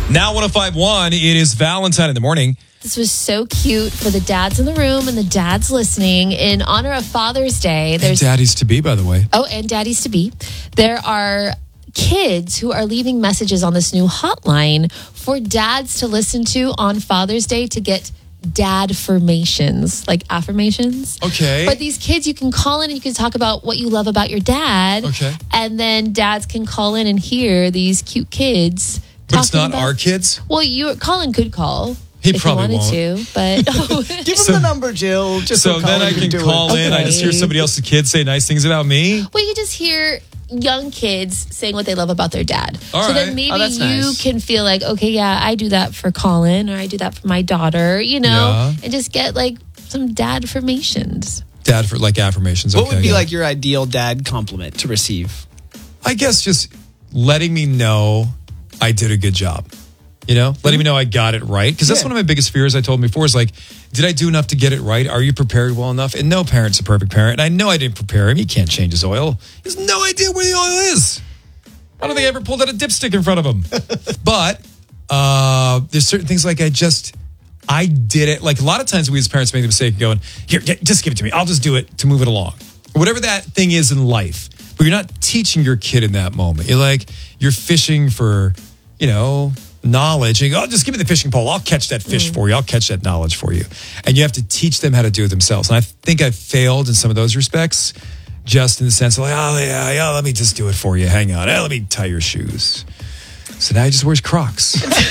Now 105.1, it is Valentine in the morning. This was so cute for the dads in the room and the dads listening. In honor of Father's Day, there's daddies to be, by the way. Oh, and daddies to be. There are kids who are leaving messages on this new hotline for dads to listen to on Father's Day to get dad-formations, like affirmations. Okay. But these kids, you can call in and you can talk about what you love about your dad. Okay. And then dads can call in and hear these cute kids. But it's not our kids? Well, Colin could call. He if probably he wanted won't. To, but give him the number, Jill. Just so then I can call in. I just hear somebody else's kids say nice things about me. Well, you just hear young kids saying what they love about their dad. All so right. then maybe you can feel like, okay, yeah, I do that for Colin, or I do that for my daughter, and just get like some dad formations. Dad for like affirmations. What would be like your ideal dad compliment to receive? I guess just letting me know I did a good job. Letting me know I got it right. Because that's one of my biggest fears, I told him before, is like, did I do enough to get it right? Are you prepared well enough? And no parent's a perfect parent. And I know I didn't prepare him. He can't change his oil. He has no idea where the oil is. I don't think I ever pulled out a dipstick in front of him. But there's certain things like I did it. Like a lot of times we as parents make the mistake of going, here, just give it to me. I'll just do it to move it along. Or whatever that thing is in life. But you're not teaching your kid in that moment. You're fishing for, knowledge, and you go, oh, just give me the fishing pole. I'll catch that fish for you. I'll catch that knowledge for you. And you have to teach them how to do it themselves. And I think I've failed in some of those respects, just in the sense of like, oh, yeah, let me just do it for you. Hang on. Let me tie your shoes. So now he just wears Crocs.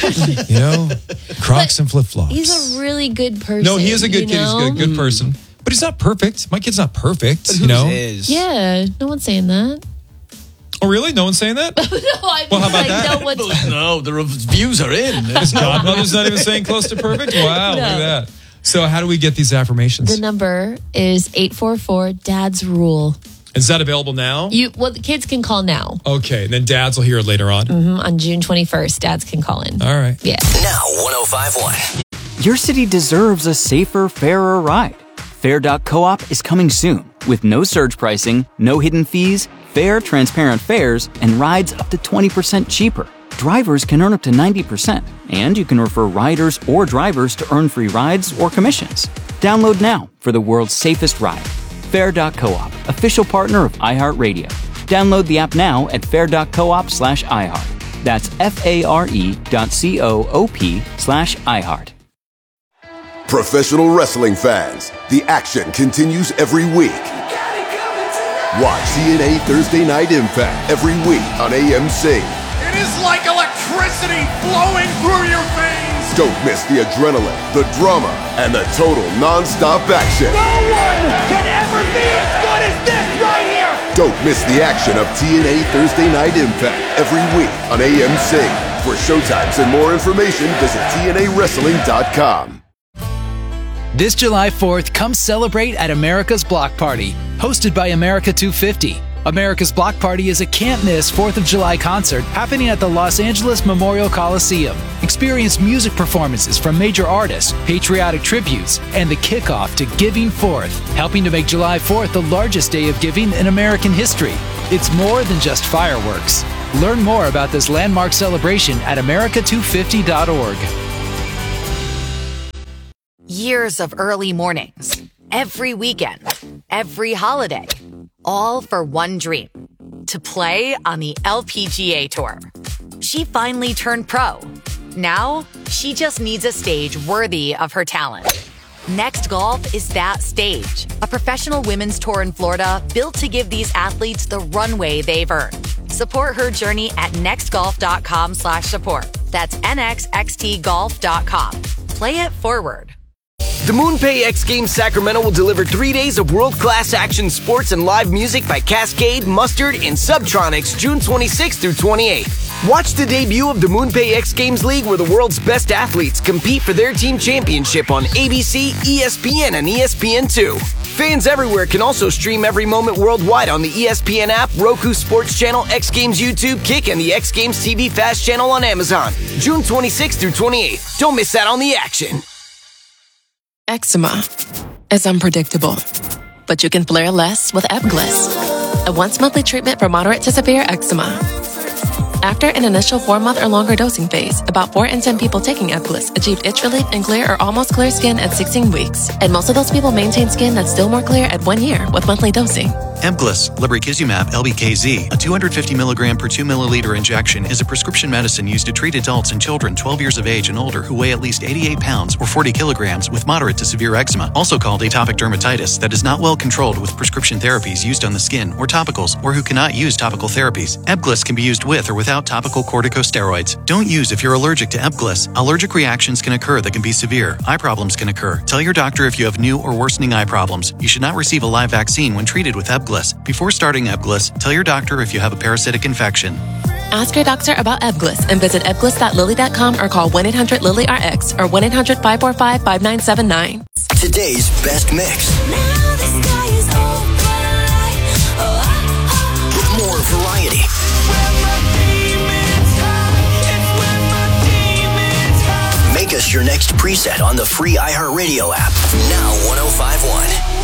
Crocs and flip-flops. He's a really good person. No, he is a good kid. He's a good person. But he's not perfect. My kid's not perfect. But whose is? Yeah, no one's saying that. Oh, really? No one's saying that? No, I mean, how about that? No, the reviews are in. His godmother's not even saying close to perfect? Wow, Look at that. So how do we get these affirmations? The number is 844-DADS RULE. Is that available now? The kids can call now. Okay, and then dads will hear it later on? On June 21st, dads can call in. All right. Yeah. Now 105.1. Your city deserves a safer, fairer ride. Fair.coop is coming soon with no surge pricing, no hidden fees, fair, transparent fares, and rides up to 20% cheaper. Drivers can earn up to 90%, and you can refer riders or drivers to earn free rides or commissions. Download now for the world's safest ride. Fair.coop, official partner of iHeartRadio. Download the app now at fair.coop/iHeart. That's FARE.coop/iHeart. Professional wrestling fans, the action continues every week. Watch TNA Thursday Night Impact every week on AMC. It is like electricity flowing through your veins. Don't miss the adrenaline, the drama, and the total non-stop action. No one can ever be as good as this right here. Don't miss the action of TNA Thursday Night Impact every week on AMC. For showtimes and more information, visit TNAWrestling.com. This July 4th, come celebrate at America's Block Party, hosted by America 250. America's Block Party is a can't-miss 4th of July concert happening at the Los Angeles Memorial Coliseum. Experience music performances from major artists, patriotic tributes, and the kickoff to Giving Forth, helping to make July 4th the largest day of giving in American history. It's more than just fireworks. Learn more about this landmark celebration at america250.org. Years of early mornings, every weekend, every holiday, all for one dream, to play on the LPGA Tour. She finally turned pro. Now, she just needs a stage worthy of her talent. Next Golf is that stage, a professional women's tour in Florida built to give these athletes the runway they've earned. Support her journey at nextgolf.com/support. That's nxxtgolf.com. Play it forward. The MoonPay X Games Sacramento will deliver 3 days of world-class action sports and live music by Cascade, Mustard, and Subtronics June 26th through 28th. Watch the debut of the MoonPay X Games League, where the world's best athletes compete for their team championship on ABC, ESPN, and ESPN2. Fans everywhere can also stream every moment worldwide on the ESPN app, Roku Sports Channel, X Games YouTube, Kick, and the X Games TV Fast channel on Amazon. June 26th through 28th. Don't miss out on the action. Eczema is unpredictable, but you can flare less with Ebglyss, a once-monthly treatment for moderate to severe eczema. After an initial 4-month or longer dosing phase, about 4 in 10 people taking Ebglyss achieved itch relief and clear or almost clear skin at 16 weeks. And most of those people maintain skin that's still more clear at 1 year with monthly dosing. Ebglyss, lebrikizumab LBKZ, a 250 milligram per 2 milliliter injection, is a prescription medicine used to treat adults and children 12 years of age and older who weigh at least 88 pounds or 40 kilograms with moderate to severe eczema, also called atopic dermatitis, that is not well controlled with prescription therapies used on the skin or topicals, or who cannot use topical therapies. Ebglyss can be used with or without topical corticosteroids. Don't use if you're allergic to Ebglyss. Allergic reactions can occur that can be severe. Eye problems can occur. Tell your doctor if you have new or worsening eye problems. You should not receive a live vaccine when treated with Ebglyss. Before starting Ebglyss, tell your doctor if you have a parasitic infection. Ask your doctor about Ebglyss and visit ebglyss.lilly.com or call 1-800-LILY-RX or 1-800-545-5979. Today's best mix. With more variety. Make us your next preset on the free iHeartRadio app. Now 105.1.